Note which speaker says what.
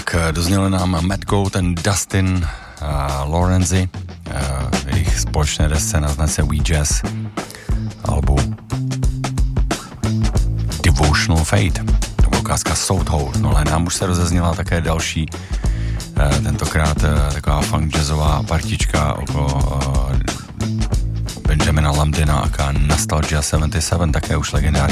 Speaker 1: Tak dozněli nám Matt Goat and Dustin Lorenzi, jejich společné desce na značce We Jazz, album Devotional Fate, to byla ukázka Southhold. No ale nám už se rozezněla také další, tentokrát taková funk jazzová partička okolo Benjamina Lambdina, aká Nostalgia 77, také už legendární